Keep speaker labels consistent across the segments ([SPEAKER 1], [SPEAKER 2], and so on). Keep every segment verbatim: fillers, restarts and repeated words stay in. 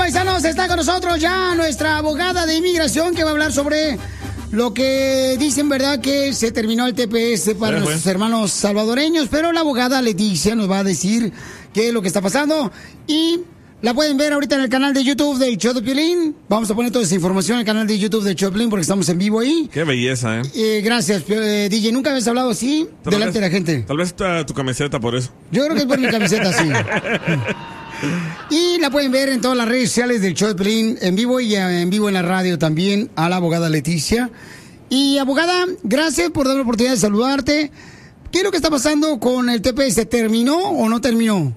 [SPEAKER 1] paisanos, está con nosotros ya nuestra abogada de inmigración que va a hablar sobre lo que dicen, ¿verdad? Que se terminó el T P S para
[SPEAKER 2] Sí,
[SPEAKER 1] nuestros
[SPEAKER 2] fue.
[SPEAKER 1] hermanos salvadoreños, pero la abogada Leticia nos va a decir qué es lo que está pasando y la pueden ver ahorita en el canal de YouTube del Show de Piolín. Vamos a poner toda esa información en el canal de YouTube del Show de Piolín porque estamos en vivo ahí.
[SPEAKER 2] Qué belleza, ¿eh?
[SPEAKER 1] Eh, gracias, eh, D J. Nunca habías hablado así
[SPEAKER 2] Tal
[SPEAKER 1] delante
[SPEAKER 2] vez-
[SPEAKER 1] de la gente.
[SPEAKER 2] Tal vez está tu camiseta por eso.
[SPEAKER 1] Yo creo que es por mi camiseta, sí. Y la pueden ver en todas las redes sociales del Show de Piolín, en vivo y eh, en vivo en la radio también, a la abogada Leticia. Y abogada, gracias por darme la oportunidad de saludarte. ¿Qué es lo que está pasando con el T P S? ¿Terminó o no terminó?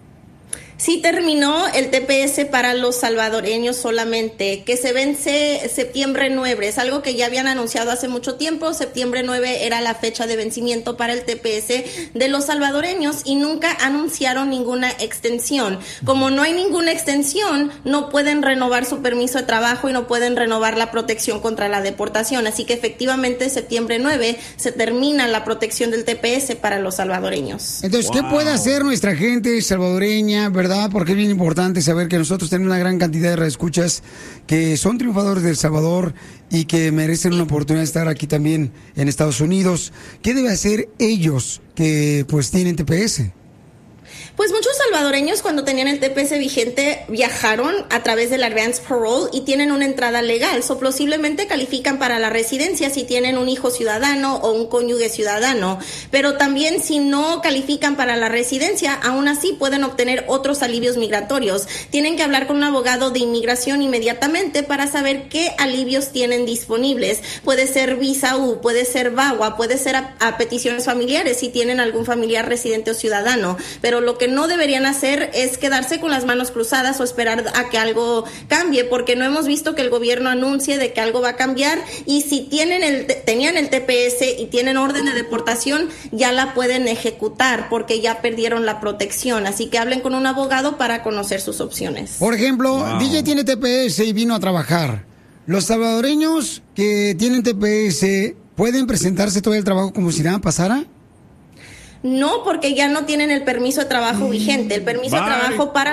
[SPEAKER 3] Sí terminó el T P S para los salvadoreños solamente, que se vence septiembre nueve, es algo que ya habían anunciado hace mucho tiempo. Septiembre nueve era la fecha de vencimiento para el T P S de los salvadoreños y nunca anunciaron ninguna extensión. Como no hay ninguna extensión, no pueden renovar su permiso de trabajo y no pueden renovar la protección contra la deportación, así que efectivamente septiembre nueve se termina la protección del T P S para los salvadoreños.
[SPEAKER 1] Entonces, ¿qué puede hacer nuestra gente salvadoreña, verdad? Porque es bien importante saber que nosotros tenemos una gran cantidad de reescuchas que son triunfadores de El Salvador y que merecen una oportunidad de estar aquí también en Estados Unidos. ¿Qué debe hacer ellos que pues tienen T P S?
[SPEAKER 3] Pues muchos salvadoreños cuando tenían el T P S vigente viajaron a través del Advance Parole y tienen una entrada legal, so posiblemente califican para la residencia si tienen un hijo ciudadano o un cónyuge ciudadano, pero también si no califican para la residencia, aún así pueden obtener otros alivios migratorios. Tienen que hablar con un abogado de inmigración inmediatamente para saber qué alivios tienen disponibles. Puede ser visa U, puede ser VAWA, puede ser a, a peticiones familiares si tienen algún familiar residente o ciudadano, pero lo que no deberían hacer es quedarse con las manos cruzadas o esperar a que algo cambie, porque no hemos visto que el gobierno anuncie de que algo va a cambiar, y si tienen el tenían el T P S y tienen orden de deportación, ya la pueden ejecutar porque ya perdieron la protección, así que hablen con un abogado para conocer sus opciones.
[SPEAKER 1] Por ejemplo,
[SPEAKER 2] Wow.
[SPEAKER 1] D J tiene T P S y vino a trabajar. ¿Los salvadoreños que tienen T P S pueden presentarse todo el trabajo como si nada pasara?
[SPEAKER 3] No, porque ya no tienen el permiso de trabajo vigente. El permiso de
[SPEAKER 2] Bye.
[SPEAKER 3] trabajo para